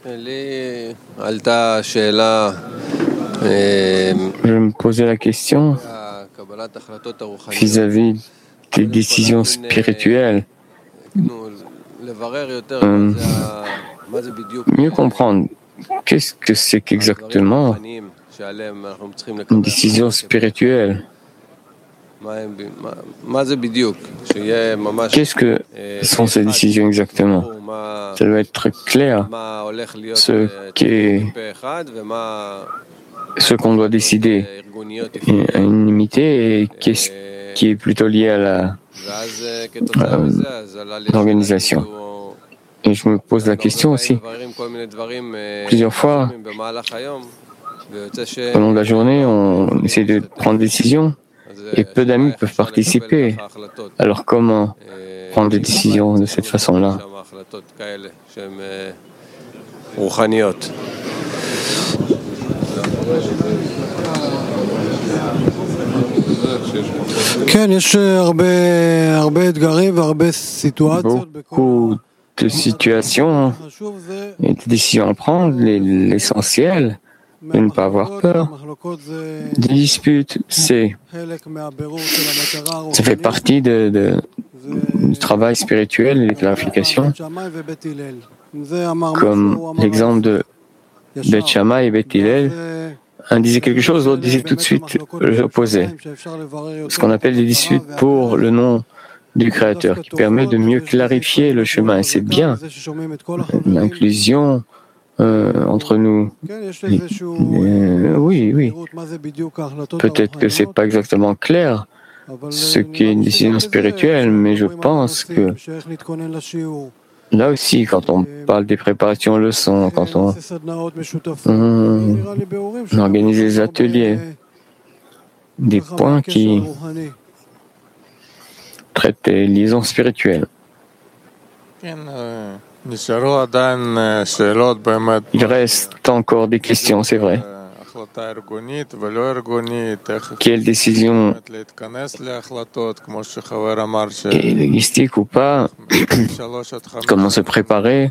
Je me posais la question vis-à-vis des décisions spirituelles. Mieux comprendre, qu'est-ce que c'est qu'exactement une décision spirituelle? Qu'est-ce que sont ces décisions exactement? Ça doit être clair ce qu'on doit décider à unanimité et qu'est-ce qui est plutôt lié à l'organisation. Et je me pose la question aussi, plusieurs fois, pendant la journée, on essaie de prendre des décisions et peu d'amis peuvent participer. Alors comment prendre des décisions de cette façon-là? Beaucoup de situations et de décisions à prendre, l'essentiel de ne pas avoir peur. Des disputes, ça fait partie du travail spirituel et de clarification, comme l'exemple de Beth Shammai et Beth Hillel. Un disait quelque chose, l'autre disait tout de suite l'opposé. Ce qu'on appelle des disputes pour le nom du Créateur, qui permet de mieux clarifier le chemin. Et c'est bien l'inclusion entre nous. Oui. Peut-être que c'est pas exactement clair ce qu'est une décision spirituelle, mais je pense que là aussi, quand on parle des préparations aux leçons, quand on organise des ateliers, des points qui traitent des liaisons spirituelles. Il reste encore des questions, c'est vrai. Quelle décision est logistique ou pas? Comment se préparer?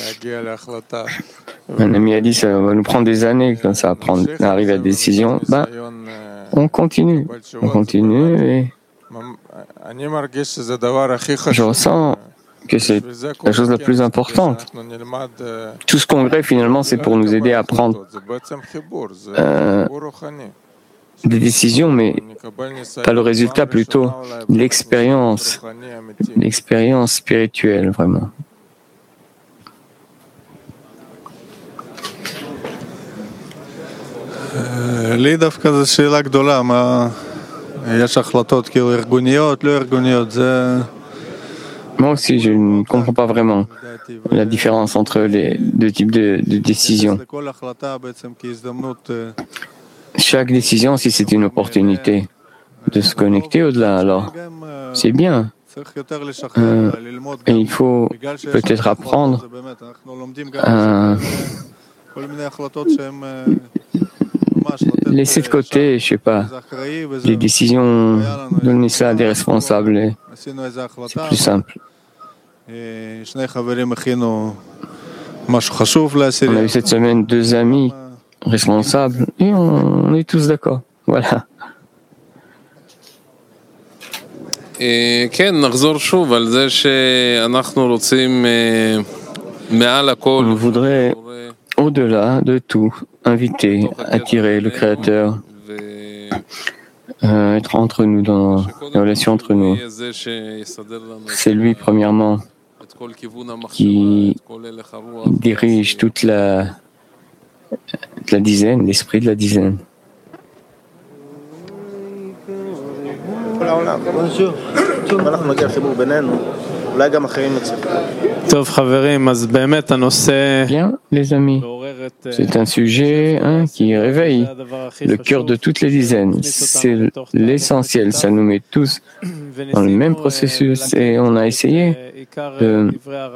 Un ami a dit ça va nous prendre des années quand ça va arriver à des décisions. On continue et je ressens que c'est la chose la plus importante. Tout ce congrès, finalement, c'est pour nous aider à prendre des décisions, mais pas le résultat, plutôt l'expérience spirituelle, vraiment. לי דווקא זו שאלה גדולה, יש החלטות כאילו ארגוניות, לא ארגוניות, זה... Moi aussi, je ne comprends pas vraiment la différence entre les deux types de décisions. Chaque décision, si c'est une opportunité de se connecter au-delà, alors c'est bien. Et il faut peut-être apprendre à laisser de côté, je sais pas, les décisions, donner ça à des responsables. Et c'est plus simple. On a eu cette semaine 2 amis responsables et on est tous d'accord. Voilà. On voudrait, au-delà de tout, inviter, attirer le Créateur, être entre nous, dans les relations entre nous. C'est lui, premièrement, qui dirige toute la dizaine, l'esprit de la dizaine. Bien, les amis, c'est un sujet qui réveille le cœur de toutes les dizaines. C'est l'essentiel, ça nous met tous dans le même processus et on a essayé de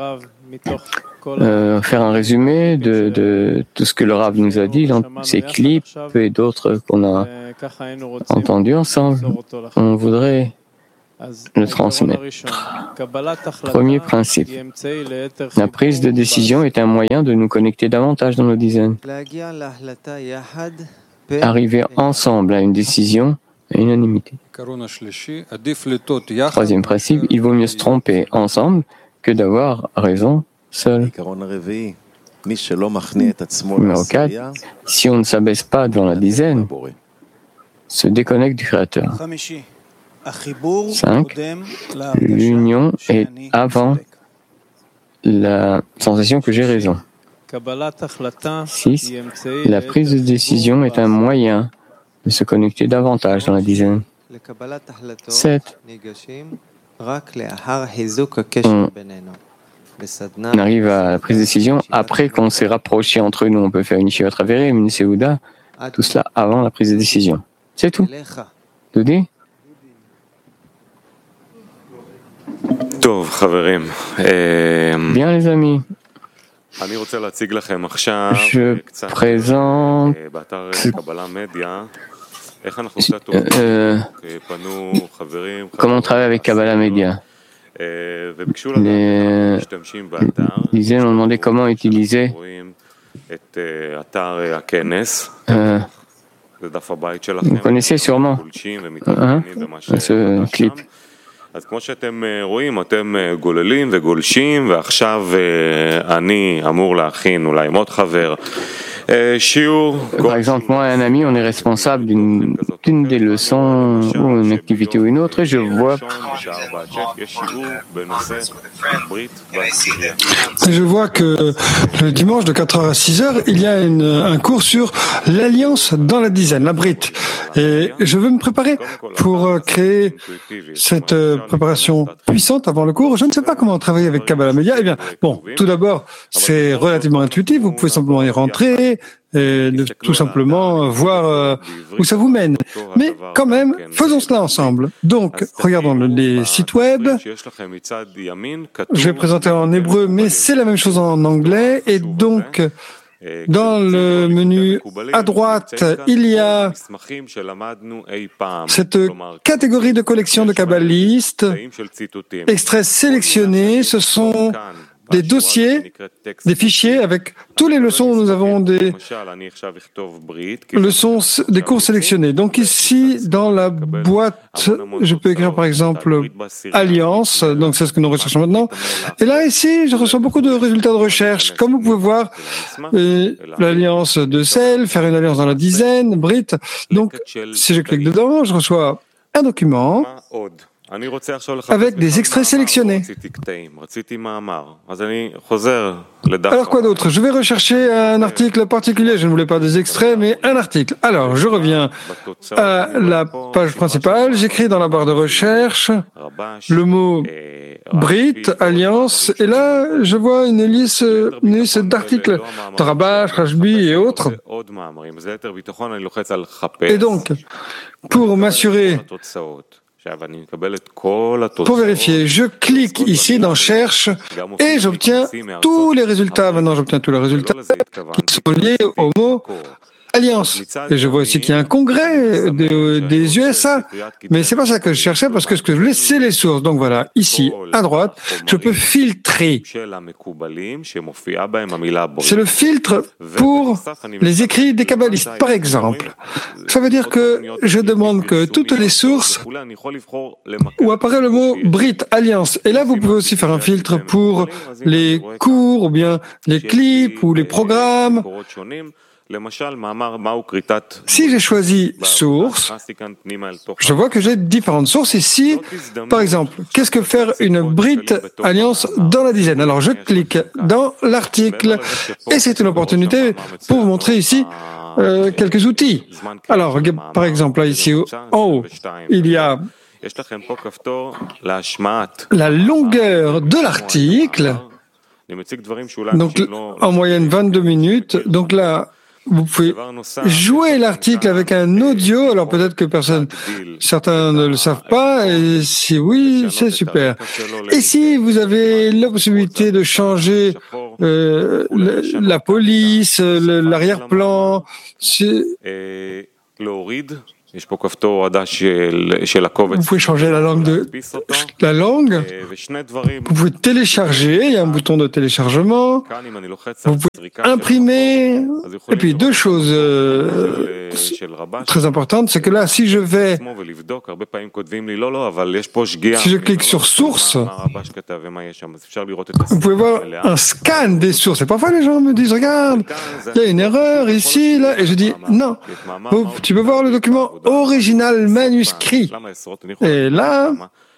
faire un résumé de tout ce que le Rav nous a dit dans ces clips et d'autres qu'on a entendus ensemble. On voudrait le transmettre. Premier principe. La prise de décision est un moyen de nous connecter davantage dans nos dizaines. Arriver ensemble à une décision à unanimité. Troisième principe, il vaut mieux se tromper ensemble que d'avoir raison seul. Numéro 4, si on ne s'abaisse pas devant la dizaine, se déconnecte du Créateur. 5, l'union est avant la sensation que j'ai raison. 6, la prise de décision est un moyen de se connecter davantage dans la dizaine. 7, on arrive à la prise de décision après qu'on s'est rapproché entre nous. On peut faire une Yeshivat Haverim, une Seuda, tout cela avant la prise de décision. C'est tout. Dodi? Bien les amis. Je présente comment on travaille avec Kabbalah Media. Les dizaines ont demandé comment utiliser vous connaissez sûrement ce clip. אז כמו שאתם רואים, אתם גוללים וגולשים, ועכשיו אני אמור להכין אולי עם עוד חבר Par exemple, moi et un ami, on est responsable d'une des leçons ou une activité ou une autre, et je vois que le dimanche de 4h à 6h, il y a un cours sur l'alliance dans la dizaine, la Brit. Et je veux me préparer pour créer cette préparation puissante avant le cours. Je ne sais pas comment travailler avec Kabbalah Media. Eh bien, bon, tout d'abord, c'est relativement intuitif. Vous pouvez simplement y rentrer et tout simplement voir où ça vous mène. Mais quand même, faisons cela ensemble. Donc, regardons les sites web. Je vais présenter en hébreu, mais c'est la même chose en anglais. Et donc, dans le menu à droite, il y a cette catégorie de collection de kabbalistes, extraits sélectionnés. Ce sont des dossiers, des fichiers avec tous les leçons où nous avons des leçons, des cours sélectionnés. Donc ici, dans la boîte, je peux écrire par exemple Alliance, donc c'est ce que nous recherchons maintenant. Et là, ici, je reçois beaucoup de résultats de recherche. Comme vous pouvez voir, l'alliance de sel, faire une alliance dans la dizaine, Brit. Donc, si je clique dedans, je reçois un document avec des extraits sélectionnés. Alors quoi d'autre? Je vais rechercher un article particulier. Je ne voulais pas des extraits, mais un article. Alors, je reviens à la page principale. J'écris dans la barre de recherche le mot Brit, Alliance, et là, je vois une liste d'articles de Rabash, Rashbi et autres. Et donc, pour m'assurer, pour vérifier, je clique ici dans Cherche et j'obtiens tous les résultats. Maintenant, j'obtiens tous les résultats qui sont liés au mot Alliance. Et je vois aussi qu'il y a un congrès des USA. Mais c'est pas ça que je cherchais parce que ce que je voulais, c'est les sources. Donc voilà, ici, à droite, je peux filtrer. C'est le filtre pour les écrits des kabbalistes, par exemple. Ça veut dire que je demande que toutes les sources où apparaît le mot Brit, Alliance. Et là, vous pouvez aussi faire un filtre pour les cours ou bien les clips ou les programmes. Si j'ai choisi source, je vois que j'ai différentes sources ici. Par exemple, qu'est-ce que faire une Brit Alliance dans la dizaine? Alors je clique dans l'article et c'est une opportunité pour vous montrer ici quelques outils. Alors, par exemple, là ici en haut, il y a la longueur de l'article, donc en moyenne 22 minutes. Donc là, vous pouvez jouer l'article avec un audio. Alors peut-être que certains ne le savent pas, et si oui, c'est super. Et si vous avez la possibilité de changer la police, l'arrière-plan, Vous pouvez changer la langue vous pouvez télécharger, il y a un bouton de téléchargement, vous pouvez imprimer, et puis deux choses très importantes, c'est que là, si je clique sur source, vous pouvez voir un scan des sources, et parfois les gens me disent, regarde, il y a une erreur ici, là, et je dis, non, tu peux voir le document original manuscrit, et là,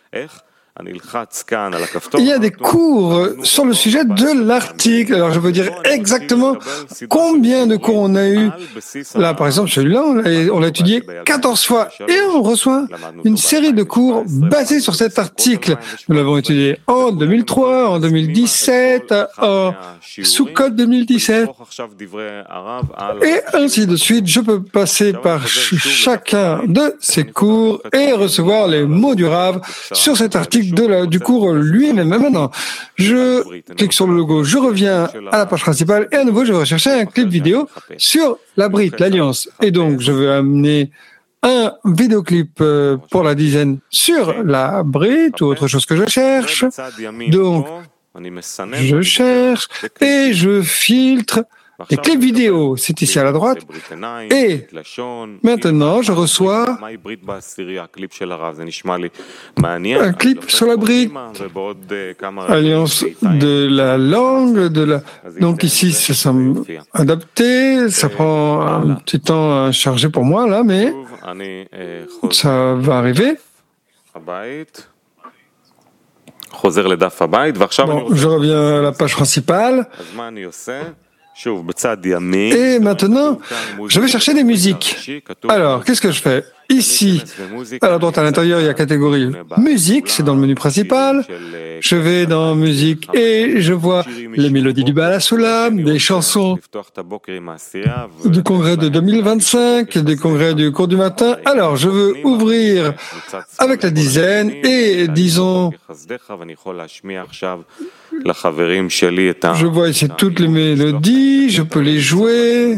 il y a des cours sur le sujet de l'article. Alors, je veux dire exactement combien de cours on a eu. Là, par exemple, celui-là, on l'a étudié 14 fois et on reçoit une série de cours basés sur cet article. Nous l'avons étudié en 2003, en 2017, en sous-code 2017 et ainsi de suite. Je peux passer par chacun de ces cours et recevoir les mots du Rav sur cet article du cours lui-même. Maintenant, je clique sur le logo, je reviens à la page principale et à nouveau, je vais rechercher un clip vidéo sur la Brit, l'Alliance. Et donc, je vais amener un vidéoclip pour la dizaine sur la Brit ou autre chose que je cherche. Donc, je cherche et je filtre les clips vidéo, c'est ici à la droite. Et maintenant, je reçois un clip sur la Brit, alliance de la langue, donc ici, ça semble adapté, ça prend un petit temps à charger pour moi, là, mais ça va arriver. Bon, je reviens à la page principale. Et maintenant, je vais chercher des musiques. Alors, qu'est-ce que je fais? Ici, à la droite à l'intérieur, il y a catégorie musique, c'est dans le menu principal. Je vais dans musique et je vois les mélodies du Baal HaSulam, des chansons du congrès de 2025, des congrès du cours du matin. Alors, je veux ouvrir avec la dizaine et disons, je vois ici toutes les mélodies, je peux les jouer.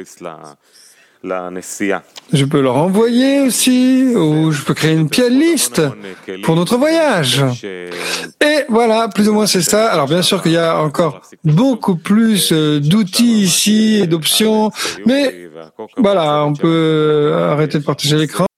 Je peux leur envoyer aussi, ou je peux créer une playlist pour notre voyage. Et voilà, plus ou moins c'est ça. Alors bien sûr qu'il y a encore beaucoup plus d'outils ici et d'options, mais voilà, on peut arrêter de partager l'écran.